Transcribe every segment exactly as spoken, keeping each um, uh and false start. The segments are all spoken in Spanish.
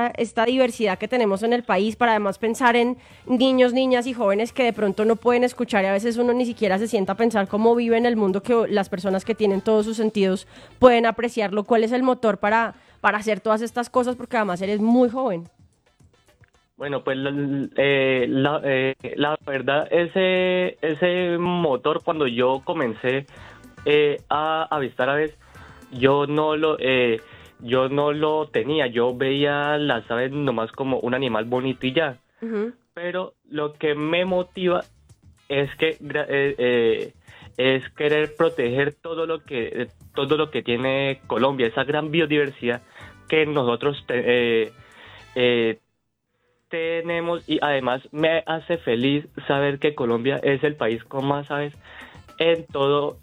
esta, esta diversidad que tenemos en el país, para además pensar en niños, niñas y jóvenes que de pronto no pueden escuchar y a veces uno ni siquiera se sienta a pensar cómo vive en el mundo, que las personas que tienen todos sus sentidos pueden apreciarlo. ¿Cuál es el motor para, para hacer todas estas cosas? Porque además eres muy joven. Bueno, pues la, eh, la, eh, la verdad, ese, ese motor cuando yo comencé eh, a avistar aves, yo no lo eh, yo no lo tenía. Yo veía las aves nomás como un animal bonito y ya. Uh-huh. Pero lo que me motiva es que eh, eh, es querer proteger todo lo que todo lo que tiene Colombia, esa gran biodiversidad que nosotros te, eh, eh, tenemos, y además me hace feliz saber que Colombia es el país con más aves en todo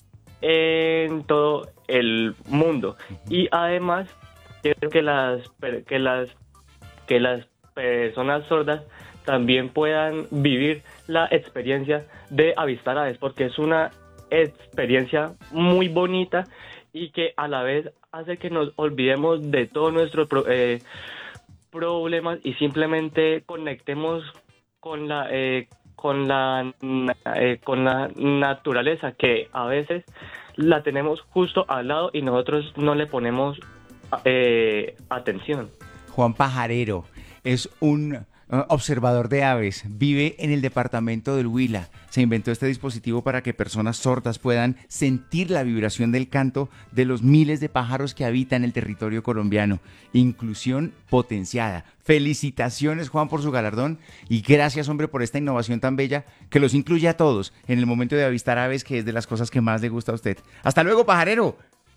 en todo el mundo. Y además quiero que las que las que las personas sordas también puedan vivir la experiencia de avistar aves, porque es una experiencia muy bonita y que a la vez hace que nos olvidemos de todo nuestro eh, problemas y simplemente conectemos con la eh, con la eh, con la naturaleza, que a veces la tenemos justo al lado y nosotros no le ponemos eh, atención. Juan Pajarero es un uh, observador de aves, vive en el departamento del Huila. Se inventó este dispositivo para que personas sordas puedan sentir la vibración del canto de los miles de pájaros que habitan el territorio colombiano. Inclusión potenciada. Felicitaciones, Juan, por su galardón, y gracias, hombre, por esta innovación tan bella que los incluye a todos en el momento de avistar aves, que es de las cosas que más le gusta a usted. ¡Hasta luego, pajarero!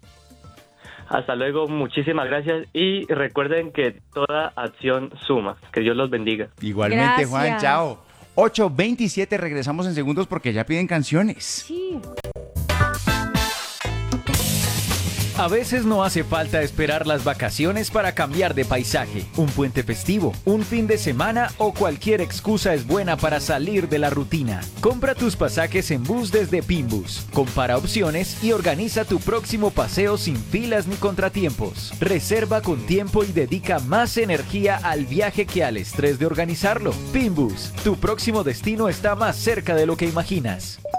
Hasta luego, muchísimas gracias, y recuerden que toda acción suma. Que Dios los bendiga. Igualmente, gracias. Juan, chao. ocho veintisiete, regresamos en segundos porque ya piden canciones. Sí. A veces no hace falta esperar las vacaciones para cambiar de paisaje. Un puente festivo, un fin de semana o cualquier excusa es buena para salir de la rutina. Compra tus pasajes en bus desde Pinbus. Compara opciones y organiza tu próximo paseo sin filas ni contratiempos. Reserva con tiempo y dedica más energía al viaje que al estrés de organizarlo. Pinbus, tu próximo destino está más cerca de lo que imaginas.